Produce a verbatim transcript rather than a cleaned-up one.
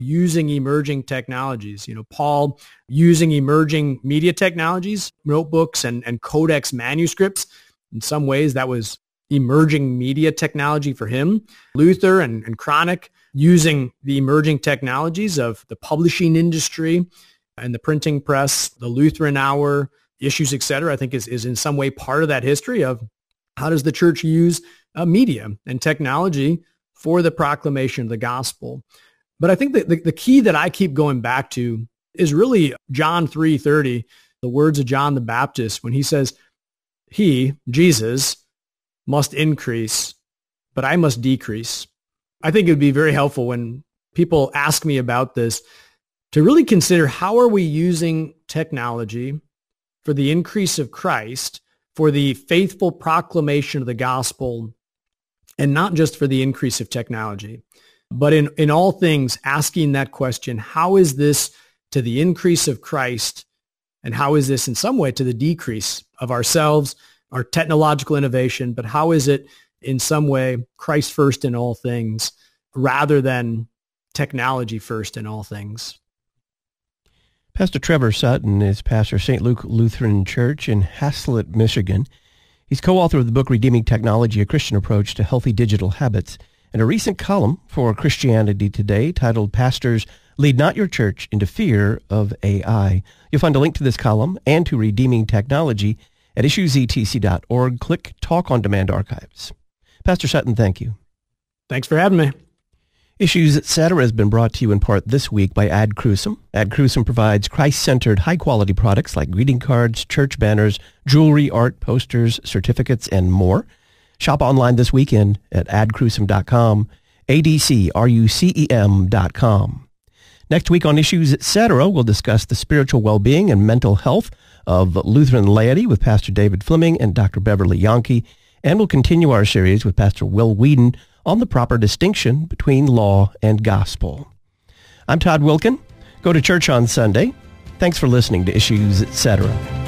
using emerging technologies. You know, Paul using emerging media technologies, notebooks and, and codex manuscripts. In some ways, that was emerging media technology for him. Luther and, and Chronic using the emerging technologies of the publishing industry and the printing press, the Lutheran Hour, Issues, et cetera, I think is, is in some way part of that history of how does the church use uh, media and technology for the proclamation of the gospel. But I think that the, the key that I keep going back to is really John three thirty, the words of John the Baptist, when he says, he, Jesus, must increase, but I must decrease. I think it would be very helpful when people ask me about this to really consider how are we using technology for the increase of Christ, for the faithful proclamation of the gospel, and not just for the increase of technology, but in, in all things asking that question, how is this to the increase of Christ, and how is this in some way to the decrease of ourselves, our technological innovation, but how is it in some way Christ first in all things rather than technology first in all things? Pastor Trevor Sutton is pastor of Saint Luke Lutheran Church in Haslett, Michigan. He's co-author of the book Redeeming Technology, A Christian Approach to Healthy Digital Habits, and a recent column for Christianity Today titled Pastors Lead Not Your Church into Fear of A I. You'll find a link to this column and to Redeeming Technology at issues e t c dot org. Click Talk on Demand Archives. Pastor Sutton, thank you. Thanks for having me. Issues, et cetera has been brought to you in part this week by Ad Crucem. Ad Crucem provides Christ-centered, high-quality products like greeting cards, church banners, jewelry, art, posters, certificates, and more. Shop online this weekend at ad crucem dot com, A D C R U C E M dot com. Next week on Issues, et cetera, we'll discuss the spiritual well-being and mental health of Lutheran laity with Pastor David Fleming and Doctor Beverly Yankee, and we'll continue our series with Pastor Will Whedon on the proper distinction between law and gospel. I'm Todd Wilkin. Go to church on Sunday. Thanks for listening to Issues, et cetera.